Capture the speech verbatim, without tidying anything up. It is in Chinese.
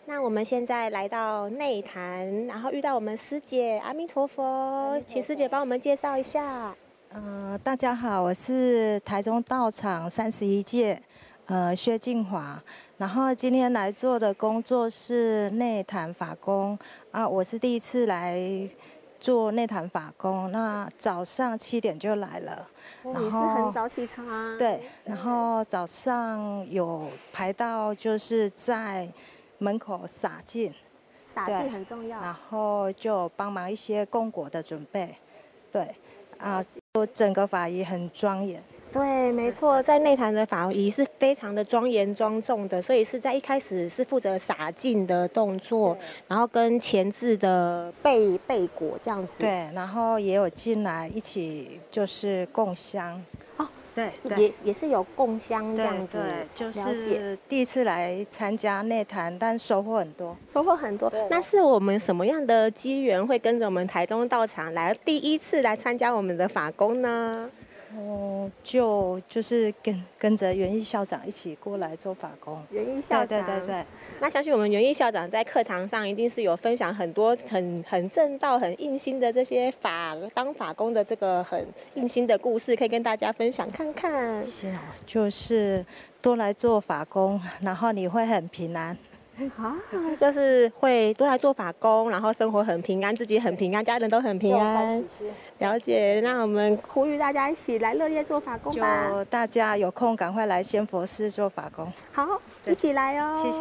那我们现在来到内坛，然后遇到我们师姐，阿弥陀佛，请师姐帮我们介绍一下。 呃，大家好，我是台中道场三十一届，呃，薛静华。然后今天来做的工作是内坛法工啊，我是第一次来做内坛法工。那早上七点就来了， 哦， 然后也是很早起床。 对，然后早上有排到就是在门口洒净， 洒净很重要。 然后就帮忙一些供果的准备，对，啊，就整个法仪很庄严。 对，没错，在内坛的法仪是非常的庄严庄重的，所以是在一开始是负责洒净的动作，然后跟前置的背背果这样子。 对，然后也有进来一起就是供香。 哦， 对， 也也是有供香这样子。 对，就了解。 是第一次来参加内坛，但收获很多。 收获很多。那是我们什么样的机缘会跟着我们台中道场来第一次来参加我们的法工呢？ 哦，就就是跟跟着园艺校长一起过来做法工。 园艺校长， 对对对对。 那相信我们园艺校长在课堂上一定是有分享很多很很正道、很硬心的这些法当法工的这个很硬心的故事，可以跟大家分享看看。 是啊，就是多来做法工，然后你会很平安。 啊，就是会多来做法工，然后生活很平安，自己很平安，家人都很平安。了解，那我们呼吁大家一起来热烈做法工吧。 就大家有空赶快来仙佛寺做法工。 好，一起来哦。 谢谢。